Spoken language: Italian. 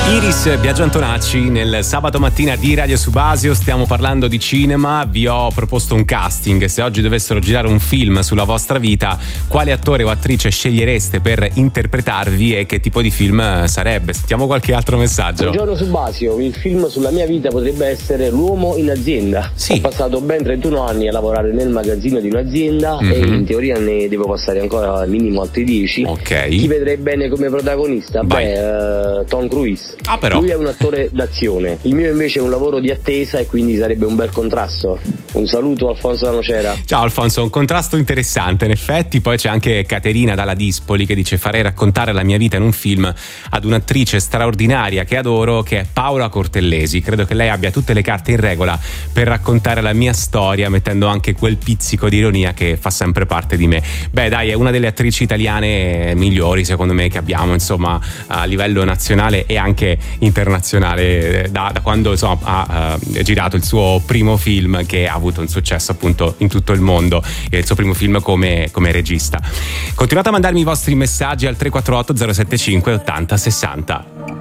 Iris Biagio Antonacci nel sabato mattina di Radio Subasio. Stiamo parlando di cinema. Vi ho proposto un casting. Se oggi dovessero girare un film sulla vostra vita, quale attore o attrice scegliereste per interpretarvi e che tipo di film sarebbe? Sentiamo qualche altro messaggio. Buongiorno Subasio, il film sulla mia vita potrebbe essere L'uomo in azienda. Sì. Ho passato ben 31 anni a lavorare nel magazzino di un'azienda e in teoria ne devo passare ancora al minimo altri 10. Ok. Chi vedrei bene come protagonista? Vai. Tom Cruise. Ah, però. Lui è un attore d'azione, il mio invece è un lavoro di attesa e quindi sarebbe un bel contrasto. Un saluto Alfonso da Nocera. Ciao Alfonso, un contrasto interessante in effetti. Poi c'è anche Caterina dalla Dispoli che dice: farei raccontare la mia vita in un film ad un'attrice straordinaria che adoro, che è Paola Cortellesi. Credo che lei abbia tutte le carte in regola per raccontare la mia storia, mettendo anche quel pizzico di ironia che fa sempre parte di me. Beh dai, è una delle attrici italiane migliori secondo me che abbiamo, insomma, a livello nazionale e anche internazionale, da quando insomma ha girato il suo primo film, che ha avuto un successo appunto in tutto il mondo, il suo primo film come regista. Continuate a mandarmi i vostri messaggi al 348 075 80 60.